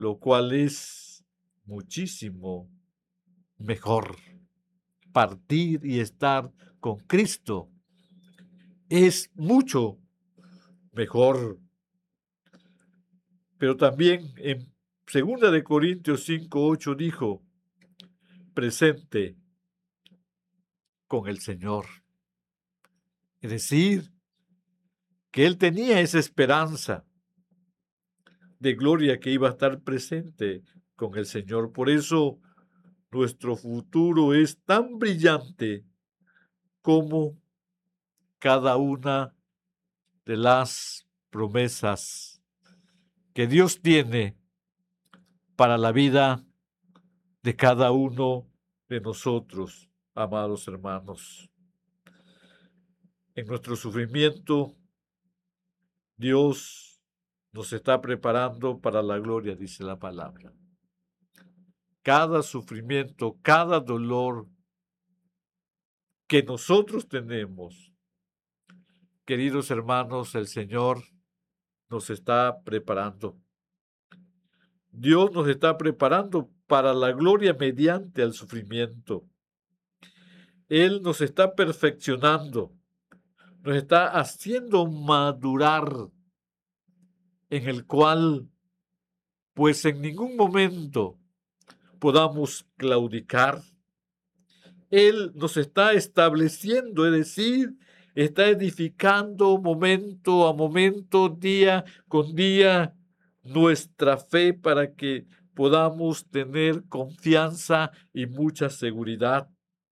lo cual es muchísimo mejor. Partir y estar con Cristo es mucho mejor. Pero también en 2 Corintios 5:8 dijo, presente con el Señor. Es decir, que él tenía esa esperanza de gloria que iba a estar presente con el Señor. Por eso nuestro futuro es tan brillante como cada una de las promesas que Dios tiene para la vida de cada uno de nosotros, amados hermanos. En nuestro sufrimiento, Dios nos está preparando para la gloria, dice la palabra. Cada sufrimiento, cada dolor que nosotros tenemos, queridos hermanos, el Señor nos está preparando. Dios nos está preparando para la gloria mediante el sufrimiento. Él nos está perfeccionando, nos está haciendo madurar, en el cual, pues en ningún momento podamos claudicar. Él nos está estableciendo, es decir, está edificando momento a momento, día con día, nuestra fe para que podamos tener confianza y mucha seguridad.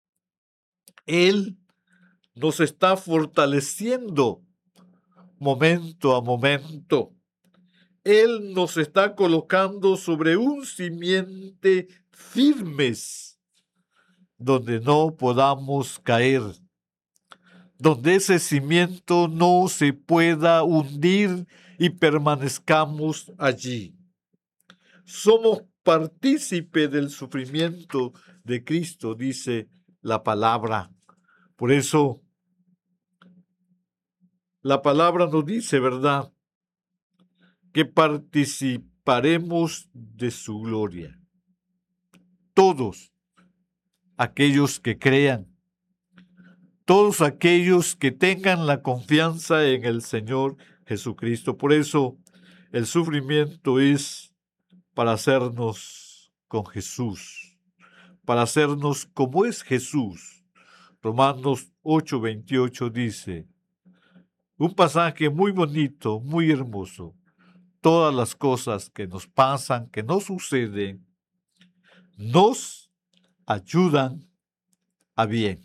Él nos está fortaleciendo momento a momento. Él nos está colocando sobre un simiente firmes, donde no podamos caer, donde ese cimiento no se pueda hundir y permanezcamos allí. Somos partícipes del sufrimiento de Cristo, dice la palabra. Por eso, la palabra nos dice, ¿verdad?, que participaremos de su gloria. Todos aquellos que crean, todos aquellos que tengan la confianza en el Señor Jesucristo. Por eso el sufrimiento es para hacernos con Jesús, para hacernos como es Jesús. Romanos 8:28 dice, un pasaje muy bonito, muy hermoso. Todas las cosas que nos pasan, que nos suceden, nos ayudan a bien.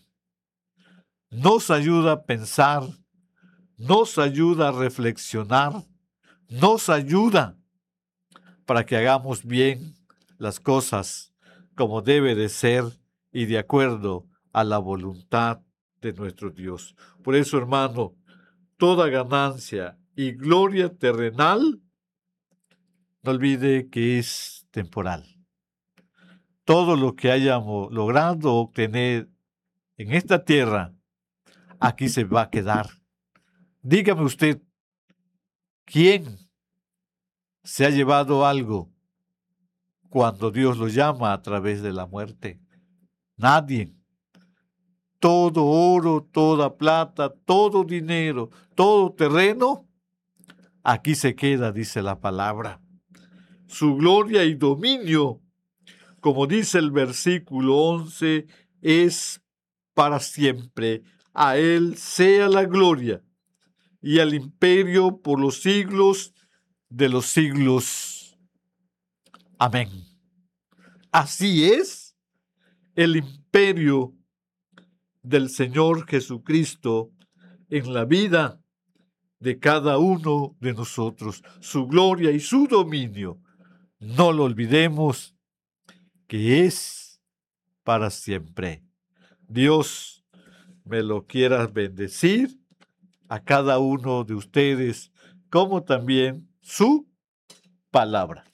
Nos ayuda a pensar, nos ayuda a reflexionar, nos ayuda para que hagamos bien las cosas como debe de ser y de acuerdo a la voluntad de nuestro Dios. Por eso, hermano, toda ganancia y gloria terrenal, no olvide que es temporal. Todo lo que hayamos logrado obtener en esta tierra, aquí se va a quedar. Dígame usted, ¿quién se ha llevado algo cuando Dios lo llama a través de la muerte? Nadie. Todo oro, toda plata, todo dinero, todo terreno, aquí se queda, dice la palabra. Su gloria y dominio, como dice el versículo 11, es para siempre. A Él sea la gloria y el imperio por los siglos de los siglos. Amén. Así es el imperio del Señor Jesucristo en la vida de cada uno de nosotros. Su gloria y su dominio, no lo olvidemos, que es para siempre. Dios me lo quiera bendecir a cada uno de ustedes, como también su palabra.